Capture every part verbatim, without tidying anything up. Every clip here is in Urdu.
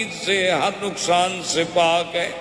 سے ہر نقصان سے پاک ہے۔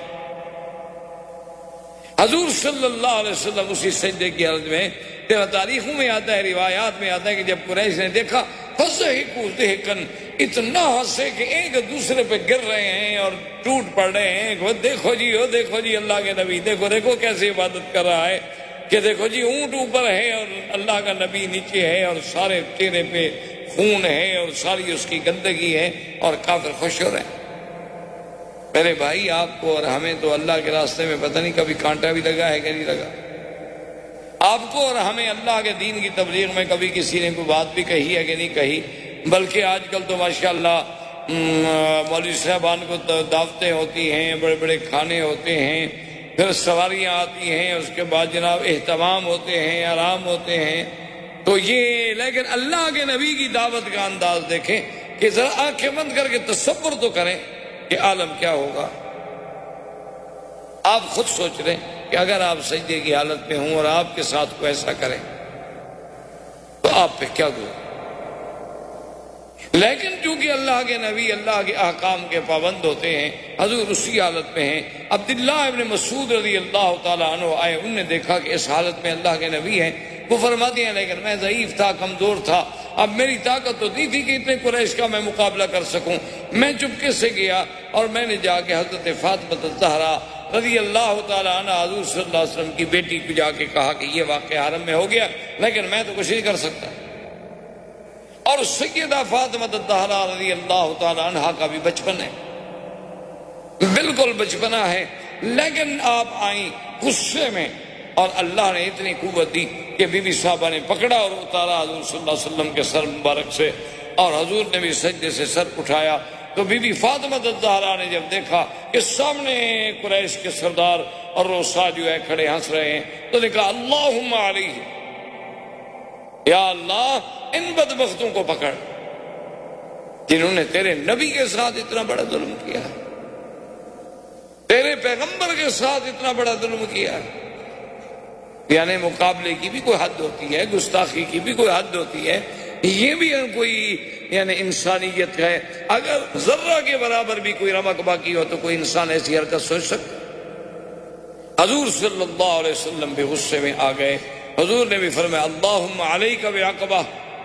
حضور صلی اللہ علیہ وسلم اسی سجدے کی حالت میں، تیرا تاریخوں میں آتا ہے، روایات میں آتا ہے کہ جب قریش نے دیکھا فضحکوا ضحکا، اتنا ہنسے کہ ایک دوسرے پہ گر رہے ہیں اور ٹوٹ پڑ رہے ہیں۔ وہ دیکھو جی وہ دیکھو جی اللہ کے نبی، دیکھو دیکھو کیسے عبادت کر رہا ہے، کہ دیکھو جی اونٹ اوپر ہے اور اللہ کا نبی نیچے ہے، اور سارے چہرے پہ خون ہے اور ساری اس کی گندگی ہے، اور کافر خوش ہو رہے ہیں۔ میرے بھائی، آپ کو اور ہمیں تو اللہ کے راستے میں پتہ نہیں کبھی کانٹا بھی لگا ہے کہ نہیں لگا۔ آپ کو اور ہمیں اللہ کے دین کی تبلیغ میں کبھی کسی نے کوئی بات بھی کہی ہے کہ نہیں کہی، بلکہ آج کل تو ماشاءاللہ مولوی صاحبان کو دعوتیں ہوتی ہیں، بڑے بڑے کھانے ہوتے ہیں، پھر سواریاں آتی ہیں، اس کے بعد جناب اہتمام ہوتے ہیں، آرام ہوتے ہیں۔ تو یہ لیکن اللہ کے نبی کی دعوت کا انداز دیکھیں کہ ذرا آنکھیں بند کر کے تصور تو کریں کہ عالم کیا ہوگا۔ آپ خود سوچ رہے کہ اگر آپ سجدے کی حالت میں ہوں اور آپ کے ساتھ کوئی ایسا کریں تو آپ پہ کیا گزرے۔ لیکن چونکہ اللہ کے نبی اللہ کے احکام کے پابند ہوتے ہیں، حضور اسی حالت میں ہیں۔ عبداللہ ابن مسعود رضی اللہ تعالیٰ عنہ آئے، انہوں نے دیکھا کہ اس حالت میں اللہ کے نبی ہیں۔ وہ فرماتے ہیں لیکن میں ضعیف تھا، کمزور تھا، اب میری طاقت تو نہیں تھی کہ اتنے قریش کا میں مقابلہ کر سکوں۔ میں چپکے سے گیا اور میں نے جا کے حضرت فاطمہ الزہرا رضی اللہ تعالیٰ عنہ حضور صلی اللہ علیہ وسلم کی بیٹی کو جا کے کہا کہ یہ واقعہ حرم میں ہو گیا، لیکن میں تو کچھ نہیں کر سکتا۔ اور سیدہ فاطمہ الزہرا رضی اللہ تعالیٰ عنہ کا بھی بچپن ہے، بالکل بچپنا ہے، لیکن آپ آئیں غصے میں، اور اللہ نے اتنی قوت دی کہ بی بی صاحبہ نے پکڑا اور اتارا حضور صلی اللہ علیہ وسلم کے سر مبارک سے، اور حضور نے بھی سجدے سے سر اٹھایا۔ تو بی بی فاطمہ الزہرا نے جب دیکھا کہ سامنے قریش کے سردار اور روسا جو ہے کھڑے ہنس رہے ہیں، تو نے کہا اللہم علیہ، یا اللہ ان بدبختوں کو پکڑ جنہوں نے تیرے نبی کے ساتھ اتنا بڑا ظلم کیا ہے، تیرے پیغمبر کے ساتھ اتنا بڑا ظلم کیا ہے۔ یعنی مقابلے کی بھی کوئی حد ہوتی ہے، گستاخی کی بھی کوئی حد ہوتی ہے، یہ بھی کوئی یعنی انسانیت ہے۔ اگر ذرہ کے برابر بھی کوئی رمق باقی ہو تو کوئی انسان ایسی حرکت سوچ سکتا۔ حضور صلی اللہ علیہ وسلم بھی غصے میں آ گئے۔ حضور نے بھی فرمایا اللہم علیک بعقبہ،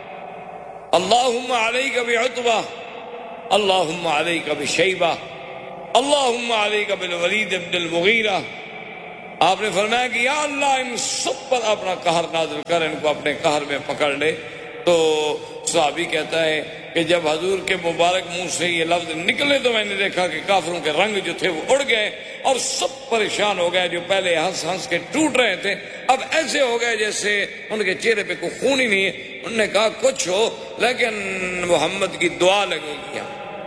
اللہم علیک بعتبہ، اللہم علیک بشیبہ، اللہم علیک بالولید بن المغیرہ۔ آپ نے فرمایا کہ یا اللہ ان سب پر اپنا قہر نازل کر، ان کو اپنے قہر میں پکڑ لے۔ تو صحابی کہتا ہے کہ جب حضور کے مبارک منہ سے یہ لفظ نکلے تو میں نے دیکھا کہ کافروں کے رنگ جو تھے وہ اڑ گئے اور سب پریشان ہو گئے۔ جو پہلے ہنس ہنس کے ٹوٹ رہے تھے اب ایسے ہو گئے جیسے ان کے چہرے پہ کوئی خون ہی نہیں ہے۔ انہوں نے کہا کچھ ہو لیکن محمد کی دعا لگے گی۔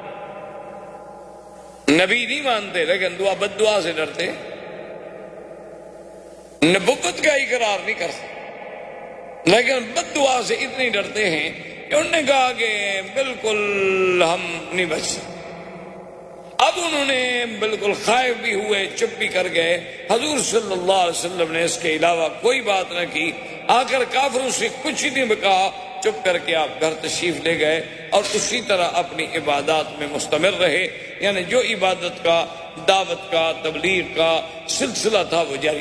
نبی نہیں مانتے لیکن دعا بد دعا سے ڈرتے، نبوت کا اقرار نہیں کر سکتے لیکن بد دعا سے اتنے ڈرتے ہیں کہ انہوں نے کہا کہ بالکل ہم نہیں بچ سکتے۔ اب انہوں نے بالکل خائف بھی ہوئے، چپ بھی کر گئے۔ حضور صلی اللہ علیہ وسلم نے اس کے علاوہ کوئی بات نہ کی۔ آ کر کافروں سے کچھ ہی نہیں کہا، چپ کر کے آپ گھر تشریف لے گئے اور اسی طرح اپنی عبادات میں مستمر رہے۔ یعنی جو عبادت کا، دعوت کا، تبلیغ کا سلسلہ تھا وہ جاری۔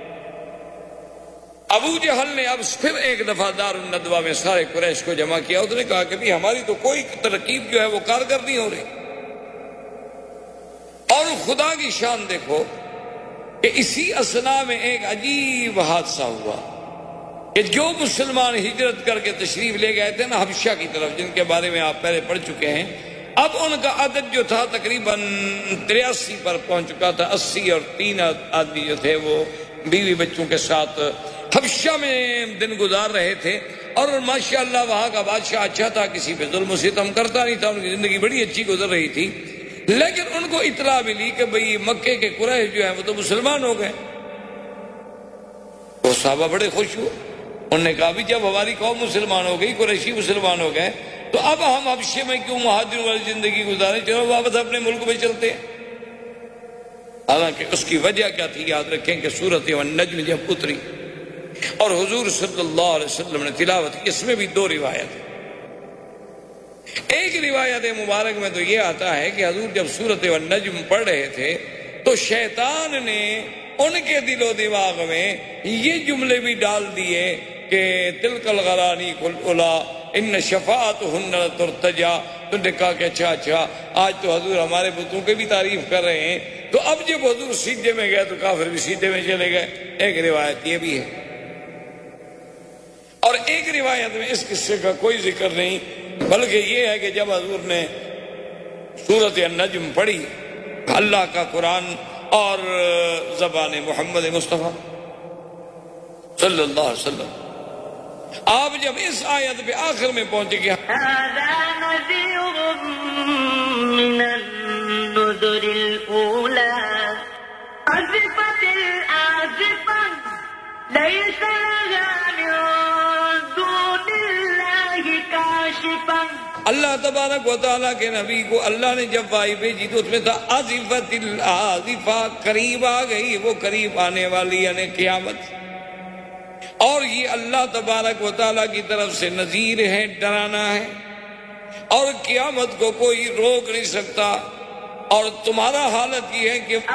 ابو جہل نے اب پھر ایک دفعہ دار الندوہ میں سارے قریش کو جمع کیا۔ اس نے کہا کہ بھی ہماری تو کوئی ترکیب جو ہے وہ کارگر نہیں ہو رہی، اور خدا کی شان دیکھو کہ اسی اثنا میں ایک عجیب حادثہ ہوا کہ جو مسلمان ہجرت کر کے تشریف لے گئے تھے نا حبشہ کی طرف، جن کے بارے میں آپ پہلے پڑھ چکے ہیں، اب ان کا عدد جو تھا تقریباً تریاسی پر پہنچ چکا تھا۔ اسی اور تین آدمی جو تھے وہ بیوی بچوں کے ساتھ حبشہ میں دن گزار رہے تھے، اور ماشاءاللہ وہاں کا بادشاہ اچھا تھا، کسی پہ ظلم و ستم کرتا نہیں تھا، ان کی زندگی بڑی اچھی گزر رہی تھی۔ لیکن ان کو اطلاع ملی کہ بھئی مکے کے قریش جو ہیں وہ تو مسلمان ہو گئے۔ وہ صحابہ بڑے خوش ہوئے، انہوں نے کہا بھی جب ہماری قوم مسلمان ہو گئی، قریشی مسلمان ہو گئے، تو اب ہم حبشے میں کیوں مہاجروں والی زندگی گزاریں، چلو واپس اپنے ملک میں چلتے ہیں۔ حالانکہ اس کی وجہ کیا تھی یاد رکھیں کہ سورۃ النجم جب اتری اور حضور صلی اللہ علیہ وسلم نے تلاوت کی، اس میں بھی دو روایت ہے۔ ایک روایت مبارک میں تو یہ آتا ہے کہ حضور جب سورۃ النجم پڑھ رہے تھے تو شیطان نے ان کے دل و دماغ میں یہ جملے بھی ڈال دیے کہ تلک الغرانی کلا ان شفاعتہن ترتجا. تو نے کہا کہ اچھا اچھا آج تو حضور ہمارے بتوں کے بھی تعریف کر رہے ہیں. تو اب جب حضور سیدھے میں گئے تو کافر بھی سیدھے میں چلے گئے. ایک روایت یہ بھی ہے. اور ایک روایت میں اس قصے کا کوئی ذکر نہیں، بلکہ یہ ہے کہ جب حضور نے سورۃ النجم پڑھی، اللہ کا قرآن اور زبان محمد مصطفیٰ صلی اللہ علیہ وسلم، آپ جب اس آیت پہ آخر میں پہنچے گے هذا نذير من النذر الأولى أزفت الآزفة ليس لها من دون الله كاشفة. اللہ تبارک و تعالیٰ کے نبی کو اللہ نے جب وحی بھیجی تو اس میں تھا آزفت الآزفہ، قریب آ گئی، وہ قریب آنے والی یعنی قیامت. اور یہ اللہ تبارک و تعالیٰ کی طرف سے نذیر ہے، ڈرانا ہے، اور قیامت کو کوئی روک نہیں سکتا. اور تمہارا حالت یہ ہے کہ